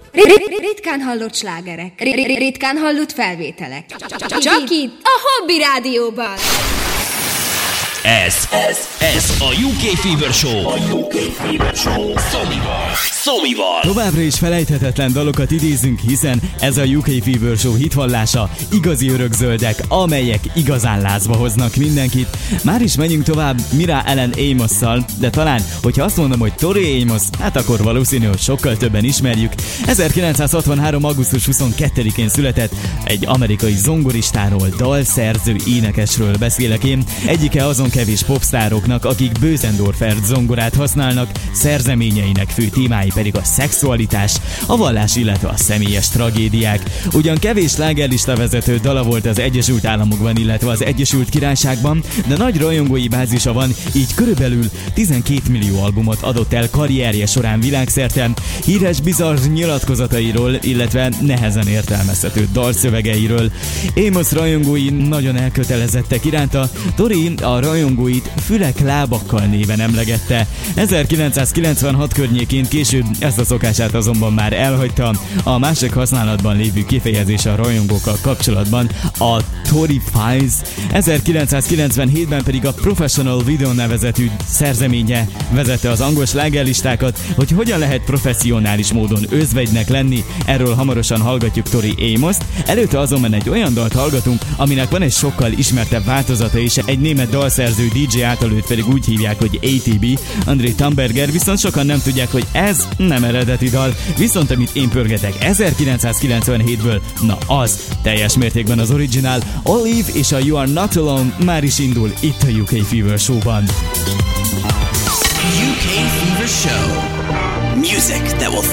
Ritkán hallott slágerek. Ritkán hallott felvételek. Csak itt, a Hobby Rádióban. Ez a UK Fever Show. A UK Fever Show. Szomival. Továbbra is felejthetetlen dalokat idézünk, hiszen ez a UK Fever Show hitvallása, igazi örökzöldek, amelyek igazán lázba hoznak mindenkit. Már is menjünk tovább Mira Ellen Amosszal, de talán, hogyha azt mondom, hogy Tori Amos, hát akkor valószínű, hogy sokkal többen ismerjük. 1963. augusztus 22-én született, egy amerikai zongoristáról, dalszerző, énekesről beszélek én. Egyike azon kevés popstároknak, akik Bösendorfer zongorát használnak, szerzeményeinek fő témái pedig a szexualitás, a vallás, illetve a személyes tragédiák. Ugyan kevés slágerlista vezető dala volt az Egyesült Államokban, illetve az Egyesült Királyságban, de nagy rajongói bázisa van, így körülbelül 12 millió albumot adott el karrierje során világszerte, híres bizarr nyilatkozatairól, illetve nehezen értelmezhető dalszövegeiről. Amos rajongói nagyon elkötelezettek iránta, Tori a rajongóit fülek-lábakkal néven emlegette. 1996 környékén később ezt a szokását azonban már elhagyta. A másik használatban lévő kifejezés a rajongókkal kapcsolatban a Tori Files. 1997-ben pedig a Professional Video nevezetű szerzeménye vezette az angol slágerlistákat, hogy hogyan lehet professzionális módon özvegynek lenni. Erről hamarosan hallgatjuk Tori Amost. Előtte azonban egy olyan dalt hallgatunk, aminek van egy sokkal ismertebb változata is. Egy német dalszerző DJ által őt pedig úgy hívják, hogy ATB, André Tamberger, viszont sokan nem tudják, hogy ez nem eredeti dal, viszont amit én pörgetek 1997-ből, na az teljes mértékben az originál. Olive és a You Are Not Alone már is indul itt a UK Fever Show-ban. UK Fever Show. Music that will